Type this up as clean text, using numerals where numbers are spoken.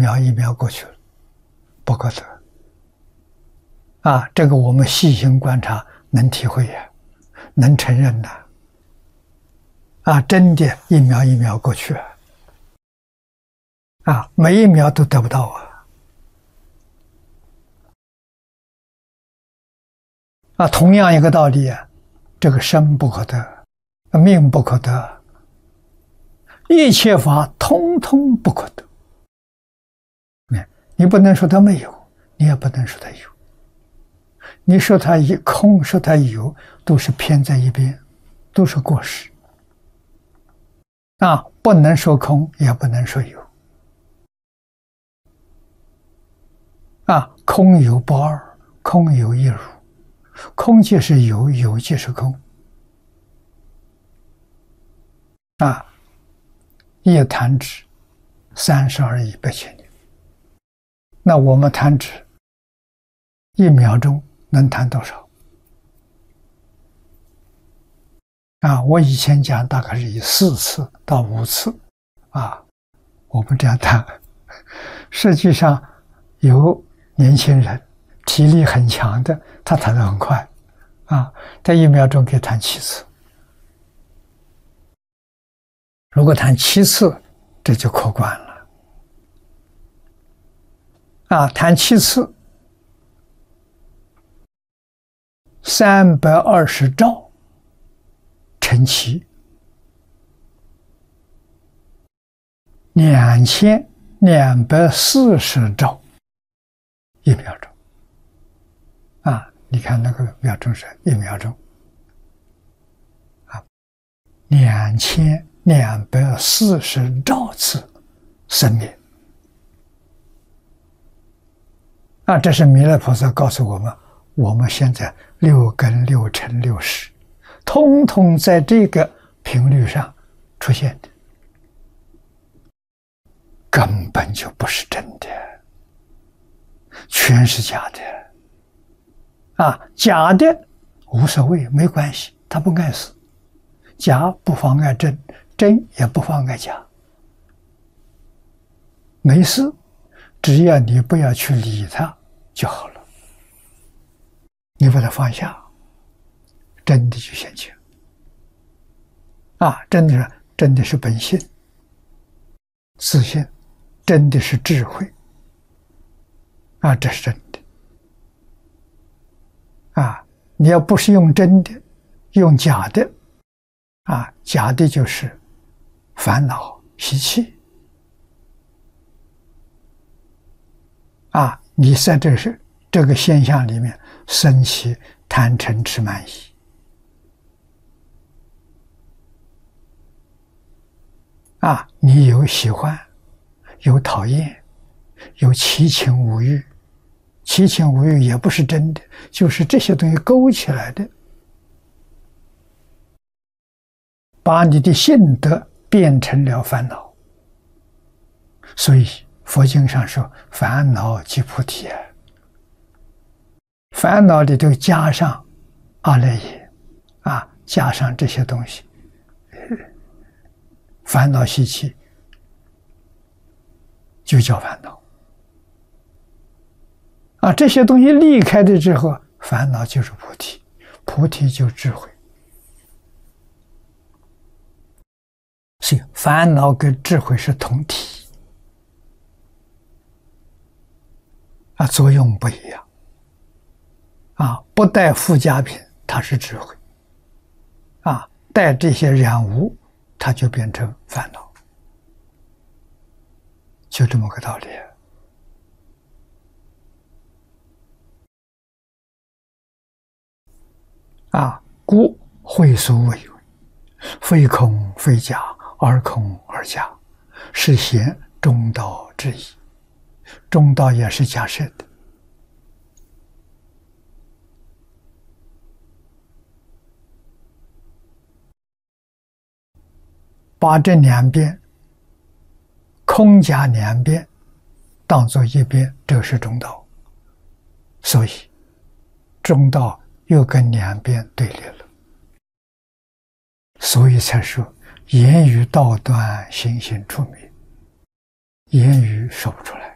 一秒过去了，不可得。这个我们细心观察，能体会呀，能承认的。真的，一秒一秒过去每一秒都得不到同样一个道理这个生不可得，命不可得，一切法通通不可得。你不能说它没有，你也不能说它有。你说它空，说它有，都是偏在一边，都是过失。不能说空，也不能说有。空有不二，空有一如，空即是有，有即是空。一弹指32亿8千年，那我们弹指1秒钟能弹多少？我以前讲大概是以4次到5次我们这样弹。实际上有年轻人体力很强的，他弹得很快他1秒钟可以弹7次。如果弹7次，这就可观了弹7次320兆乘72240兆1秒钟你看那个秒钟是1秒钟2240兆次生灭这是弥勒菩萨告诉我们，我们现在6根6尘6识通通在这个频率上出现的，根本就不是真的，全是假的假的无所谓，没关系，它不碍事，假不妨碍真，真也不妨碍假，没事，只要你不要去理它就好了。你把它放下，真的就现前真的是本性自信，真的是智慧这是真的你要不是用真的，用假的假的就是烦恼习气你在这个现象里面生起贪嗔痴慢疑你有喜欢，有讨厌，有七情五欲，七情五欲也不是真的，就是这些东西勾起来的，把你的性德变成了烦恼。所以佛经上说烦恼即菩提烦恼里头加上阿赖耶加上这些东西，烦恼习气就叫烦恼这些东西离开的之后，烦恼就是菩提，菩提就是智慧。所以烦恼跟智慧是同体作用不一样不带附加品它是智慧带这些染污它就变成烦恼，就这么个道理故会所谓非空非假，而空而假，是显中道之意。中道也是假设的把这两边空假两边当作一边，这是中道，所以中道又跟两边对立了，所以才说言语道断，心性出迷，言语说不出来